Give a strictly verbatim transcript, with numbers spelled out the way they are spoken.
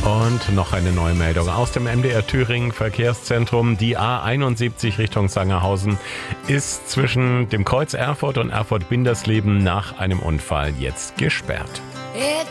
Und noch eine neue Meldung aus dem M D R Thüringen Verkehrszentrum. Die A einundsiebzig Richtung Sangerhausen ist zwischen dem Kreuz Erfurt und Erfurt-Bindersleben nach einem Unfall jetzt gesperrt. It